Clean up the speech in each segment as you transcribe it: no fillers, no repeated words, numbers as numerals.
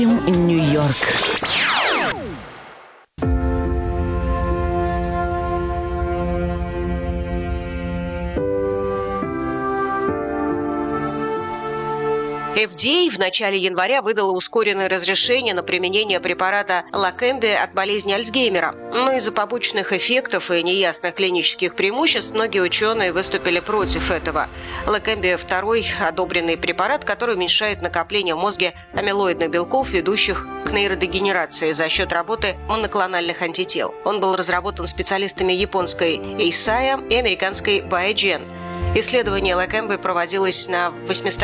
Нью-Йорк. FDA в начале января выдала ускоренное разрешение на применение препарата Лакемби от болезни Альцгеймера. Но из-за побочных эффектов и неясных клинических преимуществ многие ученые выступили против этого. Лакемби – второй одобренный препарат, который уменьшает накопление в мозге амилоидных белков, ведущих к нейродегенерации за счет работы моноклональных антител. Он был разработан специалистами японской Eisai и американской Biogen. Исследование Лакемби проводилось на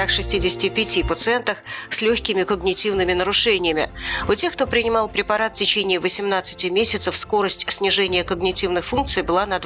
865 пациентах с легкими когнитивными нарушениями. У тех, кто принимал препарат в течение 18 месяцев, скорость снижения когнитивных функций была на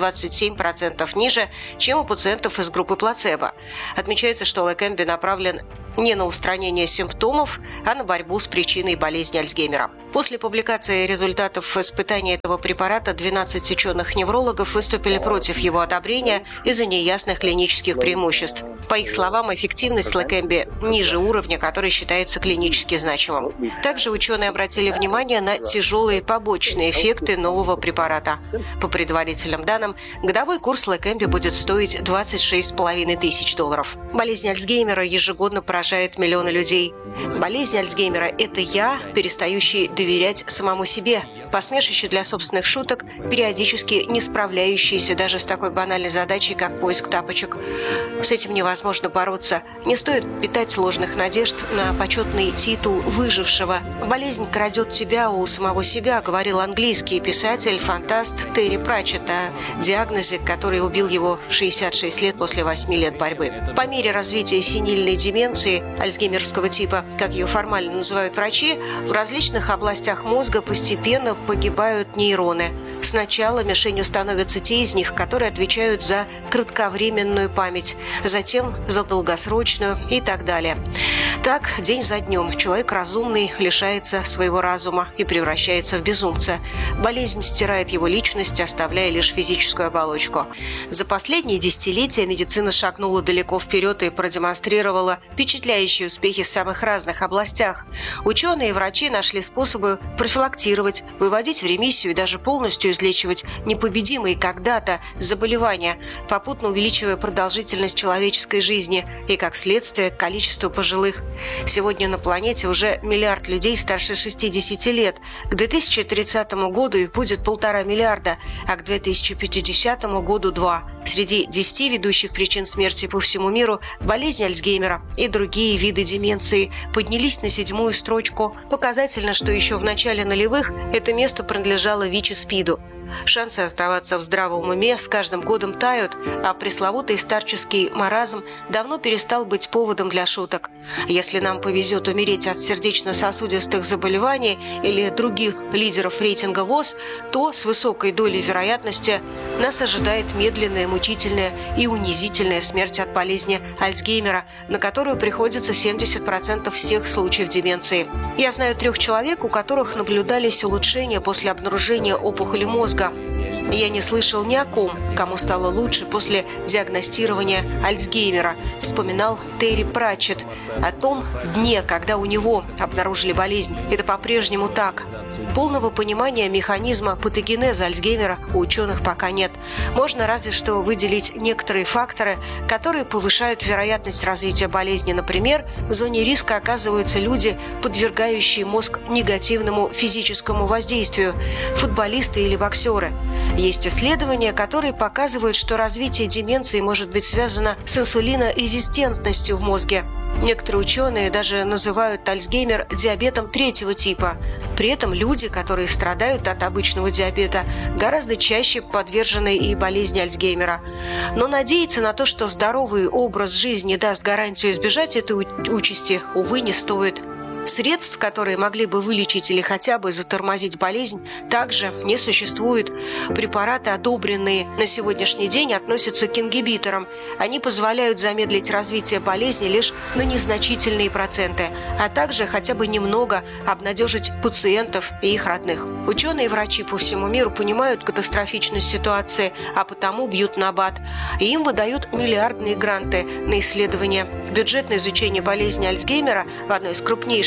27% ниже, чем у пациентов из группы плацебо. Отмечается, что Лакемби направлен не на устранение симптомов, а на борьбу с причиной болезни Альцгеймера. После публикации результатов испытаний этого препарата 12 ученых-неврологов выступили против его одобрения из-за неясных клинических преимуществ. По их словам, эффективность Лакемби ниже уровня, который считается клинически значимым. Также ученые обратили внимание на тяжелые побочные эффекты нового препарата. По предварительным данным, годовой курс Лакемби будет стоить $26,5 тысяч. Болезнь Альцгеймера ежегодно поражает миллионы людей. Болезнь Альцгеймера – это я, перестающий доверять самому себе, посмешище для собственных шуток, периодически не справляющийся даже с такой банальной задачей, как поиск тапочек. С этим невозможно бороться. Не стоит питать сложных надежд на почетный титул выжившего. «Болезнь крадет тебя у самого себя», говорил английский писатель-фантаст Терри Пратчетт о диагнозе, который убил его в 66 лет после 8 лет борьбы. По мере развития сенильной деменции альцгеймерского типа, как ее формально называют врачи, в различных областях мозга постепенно погибают нейроны. Сначала мишенью становятся те из них, которые отвечают за кратковременную память, затем за долгосрочную и так далее. Так, день за днем человек разумный лишается своего разума и превращается в безумца. Болезнь стирает его личность, оставляя лишь физическую оболочку. За последние десятилетия медицина шагнула далеко вперед и продемонстрировала впечатляющие успехи в самых разных областях. Ученые и врачи нашли способы профилактировать, выводить в ремиссию и даже полностью излечивать непобедимые когда-то заболевания, попутно увеличивая продолжительность человеческой жизни и, как следствие, количество пожилых. Сегодня на планете уже 1 миллиард людей старше 60 лет. К 2030 году их будет 1,5 миллиарда, а к 2050 году 2. Среди 10 ведущих причин смерти по всему миру болезнь Альцгеймера и другие виды деменции поднялись на 7-ю строчку. Показательно, что еще в начале нулевых это место принадлежало ВИЧ-СПИДу. Шансы оставаться в здравом уме с каждым годом тают, а пресловутый старческий маразм давно перестал быть поводом для шуток. Если нам повезет умереть от сердечно-сосудистых заболеваний или других лидеров рейтинга ВОЗ, то с высокой долей вероятности нас ожидает медленная, мучительная и унизительная смерть от болезни Альцгеймера, на которую приходится 70% всех случаев деменции. Я знаю 3 человек, у которых наблюдались улучшения после обнаружения опухоли мозга. Я не слышал ни о ком, кому стало лучше после диагностирования Альцгеймера, вспоминал Терри Пратчетт. О том дне, когда у него обнаружили болезнь, это по-прежнему так. Полного понимания механизма патогенеза Альцгеймера у ученых пока нет. Можно разве что выделить некоторые факторы, которые повышают вероятность развития болезни. Например, в зоне риска оказываются люди, подвергающие мозг негативному физическому воздействию, футболисты или боксеры. Есть исследования, которые показывают, что развитие деменции может быть связано с инсулинорезистентностью в мозге. Некоторые ученые даже называют Альцгеймер диабетом 3-го типа. При этом люди, которые страдают от обычного диабета, гораздо чаще подвержены и болезни Альцгеймера. Но надеяться на то, что здоровый образ жизни даст гарантию избежать этой участи, увы, не стоит. Средств, которые могли бы вылечить или хотя бы затормозить болезнь, также не существует. Препараты, одобренные на сегодняшний день, относятся к ингибиторам. Они позволяют замедлить развитие болезни лишь на незначительные проценты, а также хотя бы немного обнадежить пациентов и их родных. Ученые и врачи по всему миру понимают катастрофичность ситуации, а потому бьют набат. И им выдают миллиардные гранты на исследования. Бюджет на изучение болезни Альцгеймера в одной из крупнейших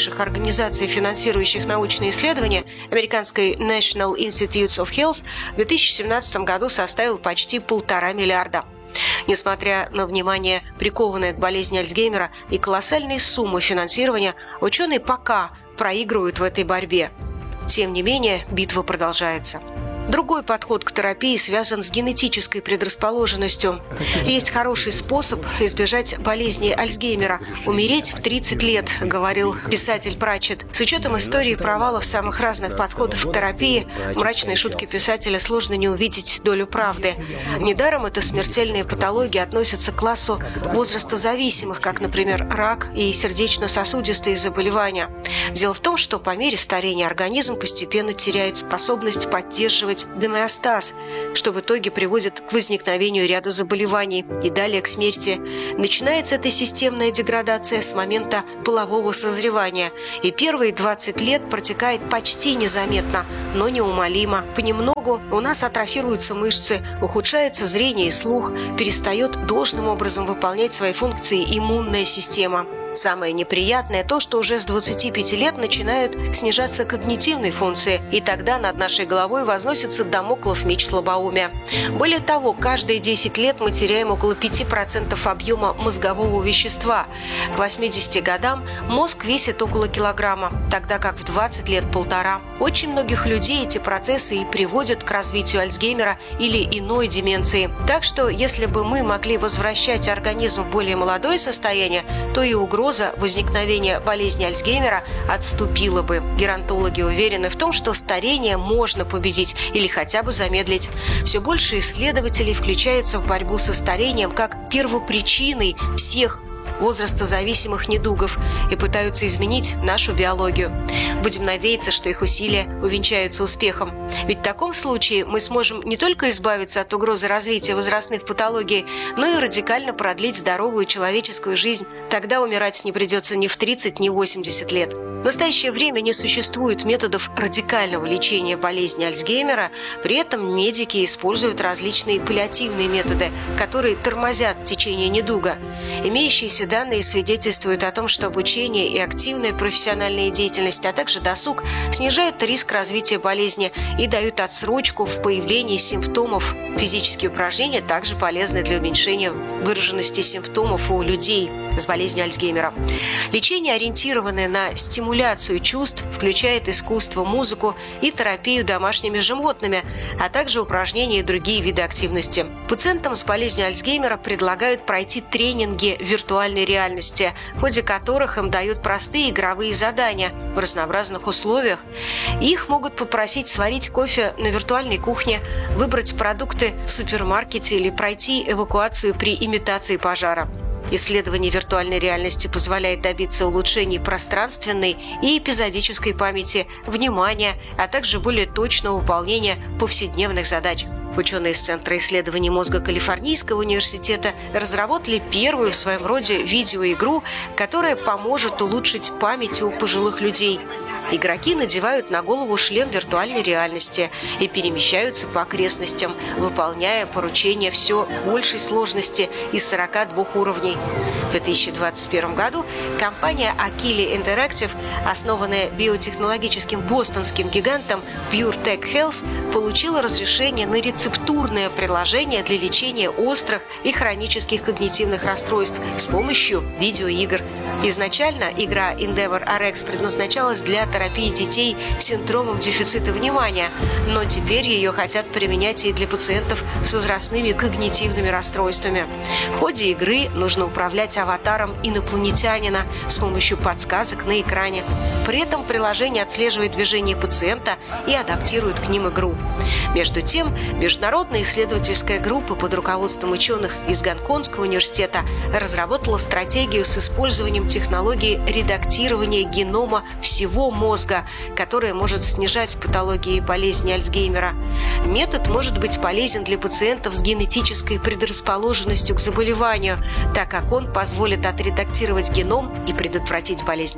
крупнейших организаций, финансирующих научные исследования, американской National Institutes of Health, в 2017 году составил почти 1,5 миллиарда. Несмотря на внимание, прикованное к болезни Альцгеймера, и колоссальные суммы финансирования, ученые пока проигрывают в этой борьбе. Тем не менее, битва продолжается. Другой подход к терапии связан с генетической предрасположенностью. Есть хороший способ избежать болезни Альцгеймера – умереть в 30 лет, говорил писатель Пратчетт. С учетом истории провалов самых разных подходов к терапии, в мрачной шутке писателя сложно не увидеть долю правды. Недаром эта смертельная патология относится к классу возрастозависимых, как, например, рак и сердечно-сосудистые заболевания. Дело в том, что по мере старения организм постепенно теряет способность поддерживать гомеостаз, что в итоге приводит к возникновению ряда заболеваний и далее к смерти. Начинается эта системная деградация с момента полового созревания, и первые 20 лет протекает почти незаметно, но неумолимо. Понемногу у нас атрофируются мышцы, ухудшается зрение и слух, перестает должным образом выполнять свои функции иммунная система. Самое неприятное то, что уже с 25 лет начинают снижаться когнитивные функции, и тогда над нашей головой возносится дамоклов меч слабоумия. Более того, каждые 10 лет мы теряем около 5% объема мозгового вещества. К 80 годам мозг весит около килограмма, тогда как в 20 лет – 1,5. Очень многих людей эти процессы и приводят к развитию Альцгеймера или иной деменции. Так что, если бы мы могли возвращать организм в более молодое состояние, то и угроза возникновения болезни Альцгеймера отступила бы. Геронтологи уверены в том, что старение можно победить или хотя бы замедлить. Все больше исследователей включаются в борьбу со старением как первопричиной всех возрастозависимых недугов и пытаются изменить нашу биологию. Будем надеяться, что их усилия увенчаются успехом. Ведь в таком случае мы сможем не только избавиться от угрозы развития возрастных патологий, но и радикально продлить здоровую человеческую жизнь. Тогда умирать не придется ни в 30, ни в 80 лет. В настоящее время не существует методов радикального лечения болезни Альцгеймера, при этом медики используют различные паллиативные методы, которые тормозят течение недуга. Имеющиеся данные свидетельствуют о том, что обучение и активная профессиональная деятельность, а также досуг снижают риск развития болезни и дают отсрочку в появлении симптомов. Физические упражнения также полезны для уменьшения выраженности симптомов у людей с болезнью Альцгеймера. Лечение, ориентированное на стимуляцию чувств, включает искусство, музыку и терапию домашними животными, а также упражнения и другие виды активности. Пациентам с болезнью Альцгеймера предлагают пройти тренинги виртуальной реальности, в ходе которых им дают простые игровые задания в разнообразных условиях. Их могут попросить сварить кофе на виртуальной кухне, выбрать продукты в супермаркете или пройти эвакуацию при имитации пожара. Исследование виртуальной реальности позволяет добиться улучшений пространственной и эпизодической памяти, внимания, а также более точного выполнения повседневных задач. Ученые из Центра исследований мозга Калифорнийского университета разработали первую в своем роде видеоигру, которая поможет улучшить память у пожилых людей. Игроки надевают на голову шлем виртуальной реальности и перемещаются по окрестностям, выполняя поручения все большей сложности из 42 уровней. В 2021 году компания Akili Interactive, основанная биотехнологическим бостонским гигантом PureTech Health, получила разрешение на рецептурное приложение для лечения острых и хронических когнитивных расстройств с помощью видеоигр. Изначально игра Endeavor RX предназначалась для терапии детей с синдромом дефицита внимания, но теперь ее хотят применять и для пациентов с возрастными когнитивными расстройствами. В ходе игры нужно управлять аватаром инопланетянина с помощью подсказок на экране. При этом приложение отслеживает движение пациента и адаптирует к ним игру. Между тем, международная исследовательская группа под руководством ученых из Гонконгского университета разработала стратегию с использованием технологии редактирования генома всего мозга, которая может снижать патологии болезни Альцгеймера. Метод может быть полезен для пациентов с генетической предрасположенностью к заболеванию, так как он позволит отредактировать геном и предотвратить болезнь.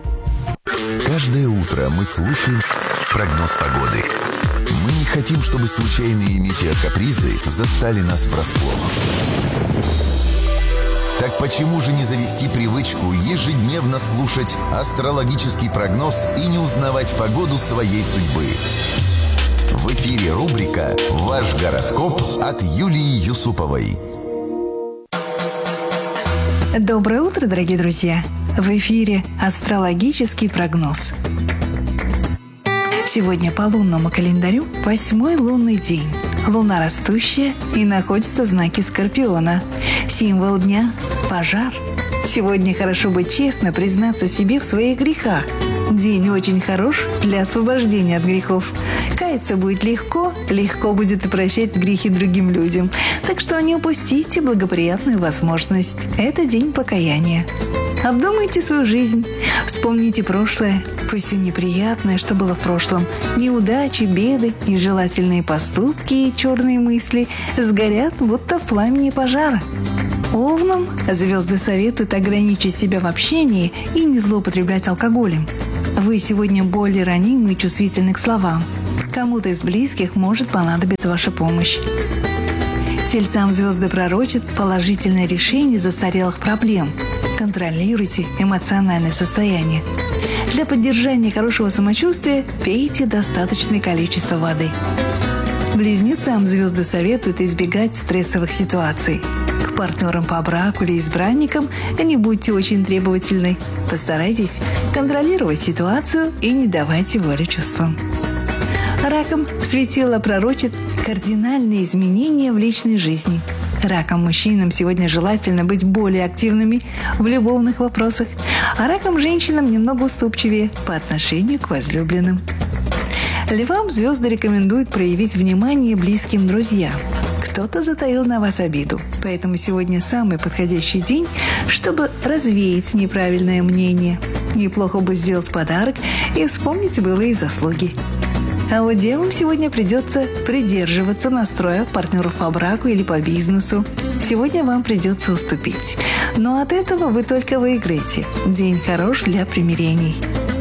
Каждое утро мы слушаем прогноз погоды. Мы не хотим, чтобы случайные метеокапризы застали нас врасплох. Так почему же не завести привычку ежедневно слушать астрологический прогноз и не узнавать погоду своей судьбы? В эфире рубрика «Ваш гороскоп» от Юлии Юсуповой. Доброе утро, дорогие друзья! В эфире астрологический прогноз. Сегодня по лунному календарю 8-й лунный день. Луна растущая и находится в знаке Скорпиона. Символ дня – пожар. Сегодня хорошо быть честно, признаться себе в своих грехах. День очень хорош для освобождения от грехов. Каяться будет легко будет и прощать грехи другим людям. Так что не упустите благоприятную возможность. Это день покаяния. Обдумайте свою жизнь, вспомните прошлое, пусть все неприятное, что было в прошлом, неудачи, беды, нежелательные поступки и черные мысли сгорят, будто в пламени пожара. Овнам звезды советуют ограничить себя в общении и не злоупотреблять алкоголем. Вы сегодня более ранимы и чувствительны к словам. Кому-то из близких может понадобиться ваша помощь. Тельцам звезды пророчат положительное решение застарелых проблем. Контролируйте эмоциональное состояние. Для поддержания хорошего самочувствия пейте достаточное количество воды. Близнецам звезды советуют избегать стрессовых ситуаций. К партнерам по браку или избранникам не будьте очень требовательны. Постарайтесь контролировать ситуацию и не давайте волю чувствам. Ракам светило пророчит кардинальные изменения в личной жизни. Ракам мужчинам сегодня желательно быть более активными в любовных вопросах, а ракам женщинам немного уступчивее по отношению к возлюбленным. Львам звезды рекомендуют проявить внимание близким друзьям. Кто-то затаил на вас обиду, поэтому сегодня самый подходящий день, чтобы развеять неправильное мнение. Неплохо бы сделать подарок и вспомнить былые заслуги. А вот делом сегодня придется придерживаться настроя партнеров по браку или по бизнесу. Сегодня вам придется уступить. Но от этого вы только выиграете. День хорош для примирений.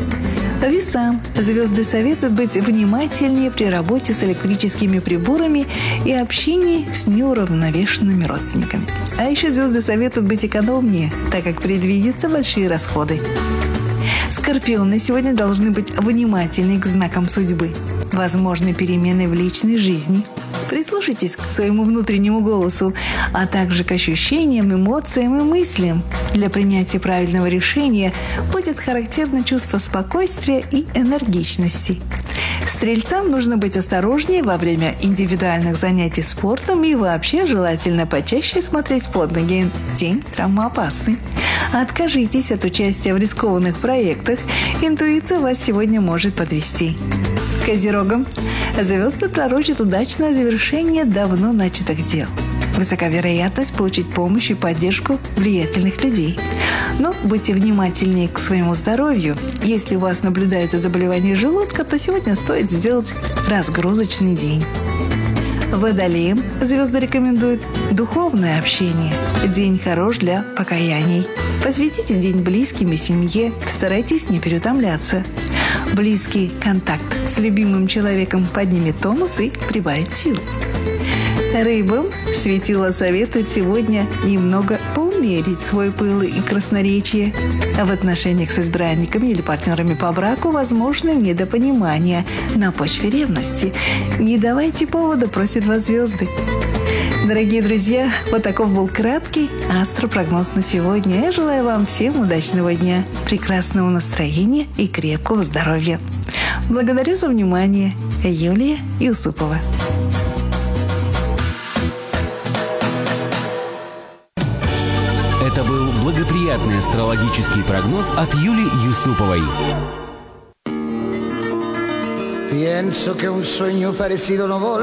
Весам звезды советуют быть внимательнее при работе с электрическими приборами и общении с неуравновешенными родственниками. А еще звезды советуют быть экономнее, так как предвидятся большие расходы. Скорпионы сегодня должны быть внимательны к знакам судьбы. Возможны перемены в личной жизни. Прислушайтесь к своему внутреннему голосу, а также к ощущениям, эмоциям и мыслям. Для принятия правильного решения будет характерно чувство спокойствия и энергичности. Стрельцам нужно быть осторожнее во время индивидуальных занятий спортом и вообще желательно почаще смотреть под ноги. День травмоопасный. Откажитесь от участия в рискованных проектах. Интуиция вас сегодня может подвести. Козерогам звезды пророчат удачное завершение давно начатых дел. Высока вероятность получить помощь и поддержку влиятельных людей. Но будьте внимательнее к своему здоровью. Если у вас наблюдается заболевание желудка, то сегодня стоит сделать разгрузочный день. Водолеям звезды рекомендуют духовное общение. День хорош для покаяний. Посвятите день близким и семье. Старайтесь не переутомляться. Близкий контакт с любимым человеком поднимет тонус и прибавит сил. Рыбам светило советует сегодня немного поумерить свой пыл и красноречие. А в отношениях с избранниками или партнерами по браку возможны недопонимания на почве ревности. Не давайте повода, просят вас звезды. Дорогие друзья, вот таков был краткий астропрогноз на сегодня. Я желаю вам всем удачного дня, прекрасного настроения и крепкого здоровья. Благодарю за внимание. Юлия Юсупова. Это был благоприятный астрологический прогноз от Юлии Юсуповой. Pienso que un sueño parecido no